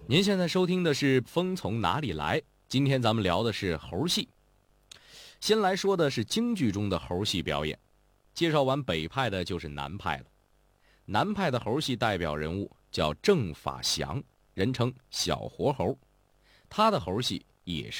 您现在收听的是《风从哪里来》，今天咱们聊的是猴戏。先来说的是京剧中的猴戏表演，介绍完北派的就是南派了。南派的猴戏代表人物叫郑法祥，人称小活猴，他的猴戏也是